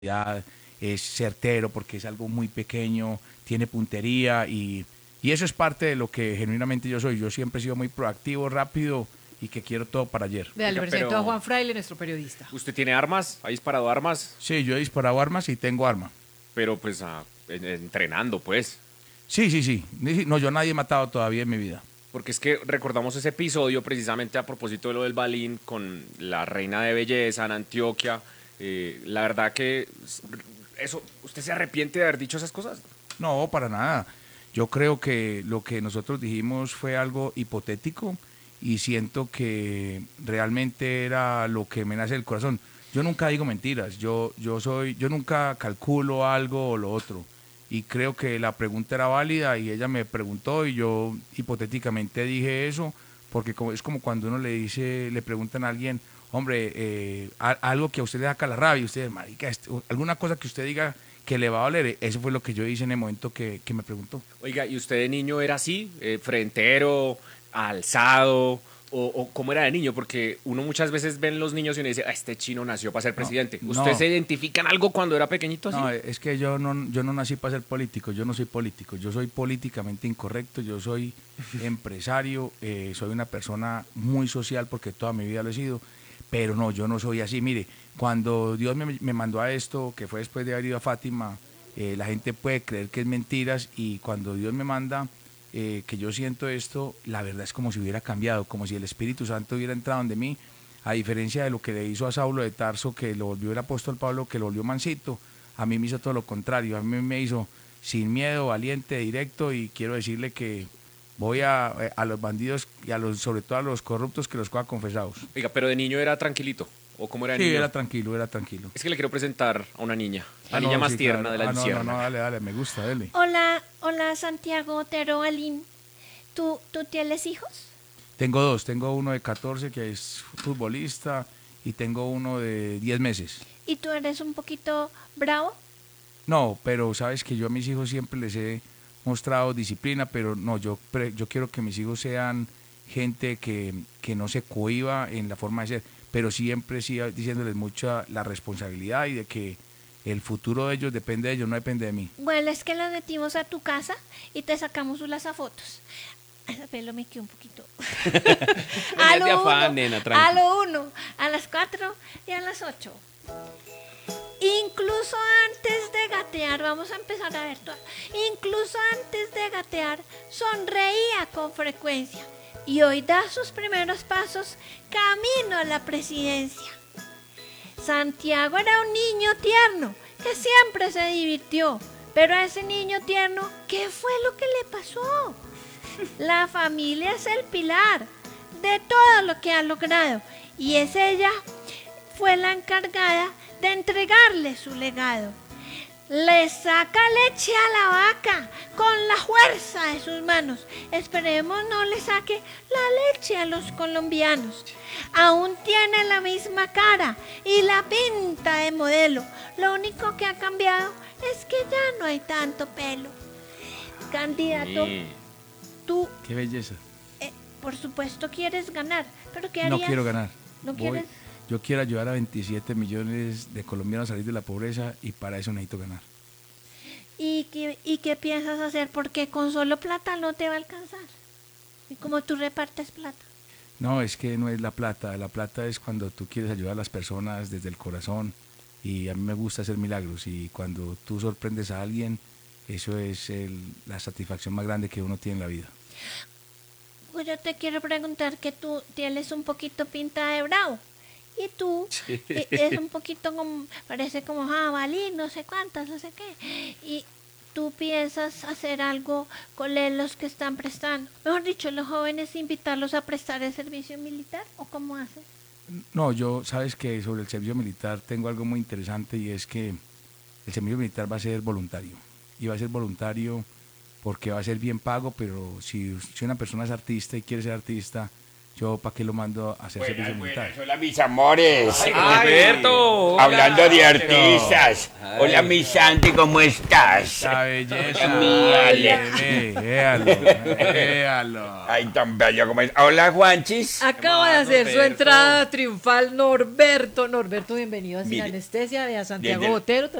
es certero porque es algo muy pequeño, tiene puntería y eso es parte de lo que genuinamente yo soy. Yo siempre he sido muy proactivo, rápido y que quiero todo para ayer. Vea, le Oiga, presento a pero Juan Fraile, nuestro periodista. ¿usted tiene armas? ¿Ha disparado armas? Sí, yo he disparado armas y tengo arma. Pero pues entrenando, pues. Sí, sí, sí. No, yo nadie he matado todavía en mi vida. Porque es que recordamos ese episodio precisamente a propósito de lo del Balín con la reina de belleza en Antioquia. La verdad que eso, ¿usted se arrepiente de haber dicho esas cosas? No, para nada. Yo creo que lo que nosotros dijimos fue algo hipotético y siento que realmente era lo que me nace del corazón. Yo nunca digo mentiras, yo nunca calculo algo o lo otro. Y creo que la pregunta era válida y ella me preguntó y yo hipotéticamente dije eso, porque es como cuando uno le dice, le preguntan a alguien, hombre, algo que a usted le saca la rabia, y usted, marica, alguna cosa que usted diga que le va a doler. Eso fue lo que yo hice en el momento que me preguntó. Oiga, ¿y usted de niño era así? ¿Frentero, alzado? O cómo era de niño? Porque uno muchas veces ve en los niños y uno dice, este chino nació para ser No, presidente. ¿Usted no, se identifica en algo cuando era pequeñito así? no, es que yo no nací para ser político, yo no soy político, yo soy políticamente incorrecto, yo soy empresario, soy una persona muy social porque toda mi vida lo he sido, pero no, yo no soy así. Mire, cuando Dios me mandó a esto, que fue después de haber ido a Fátima, la gente puede creer que es mentiras y cuando Dios me manda que yo siento esto, la verdad es como si hubiera cambiado, como si el Espíritu Santo hubiera entrado en mí, a diferencia de lo que le hizo a Saulo de Tarso, que lo volvió el apóstol Pablo, que lo volvió mansito. A mí me hizo todo lo contrario, a mí me hizo sin miedo, valiente, directo, y quiero decirle que voy a los bandidos y sobre todo a los corruptos que los coja confesados. Oiga, pero de niño era tranquilito. ¿O cómo era de Sí, niño? era tranquilo, era tranquilo. Es que le quiero presentar a una niña. La Ah, niña no, más sí, tierna claro. de la Ah, no, no, no, luciérnaga. dale, dale, me gusta, dale. Hola, hola Santiago Otero Alín. ¿Tú tienes hijos? Tengo dos, tengo uno de 14 que es futbolista y tengo uno de 10 meses. ¿Y tú eres un poquito bravo? No, pero sabes que yo a mis hijos siempre les he mostrado disciplina, pero no, yo quiero que mis hijos sean gente que no se cohíba en la forma de ser, pero siempre sí diciéndoles mucha la responsabilidad y de que el futuro de ellos depende de ellos, no depende de mí. Bueno, es que los metimos a tu casa y te sacamos unas fotos. Ese pelo me quedó un poquito. No es de afán, nena, tranqui. A lo 1, a las 4 y a las 8. Incluso antes de gatear, vamos a empezar a ver todo. Incluso antes de gatear, sonreía con frecuencia y hoy da sus primeros pasos camino a la presidencia. Santiago era un niño tierno que siempre se divirtió, pero a ese niño tierno, ¿qué fue lo que le pasó? La familia es el pilar de todo lo que ha logrado y es ella fue la encargada de entregarle su legado. Le saca leche a la vaca con la fuerza de sus manos. Esperemos no le saque la leche a los colombianos. Aún tiene la misma cara y la pinta de modelo. Lo único que ha cambiado es que ya no hay tanto pelo. Candidato, tú, Qué belleza. por supuesto, quieres ganar, pero ¿qué No harías? quiero ganar. ¿No quieres? Yo quiero ayudar a 27 millones de colombianos a salir de la pobreza y para eso necesito ganar. ¿Y qué piensas hacer? Porque con solo plata no te va a alcanzar. ¿Y cómo tú repartes plata? No, es que no es la plata es cuando tú quieres ayudar a las personas desde el corazón y a mí me gusta hacer milagros y cuando tú sorprendes a alguien, eso es la satisfacción más grande que uno tiene en la vida. Pues yo te quiero preguntar que tú tienes un poquito pinta de bravo. Y tú es un poquito como, parece como jabalí, no sé cuántas, no sé qué. Y tú piensas hacer algo con los que están prestando. Mejor dicho, los jóvenes invitarlos a prestar el servicio militar o cómo haces. No, yo sabes que sobre el servicio militar tengo algo muy interesante y es que el servicio militar va a ser voluntario. Y va a ser voluntario porque va a ser bien pago, pero si una persona es artista y quiere ser artista, Yo para qué lo mando a hacer servicio militar. Hola, mis amores. Alberto. Hablando de artistas. Hola, mi Santi, ¿cómo estás? Esa belleza. Mírale. Véalo. Ay, tan bello como es. Hola, Juanchis. Acaba de hacer su Norberto. entrada triunfal Norberto. Norberto, bienvenido a Sin Mire, Anestesia de a Santiago desde- Botero.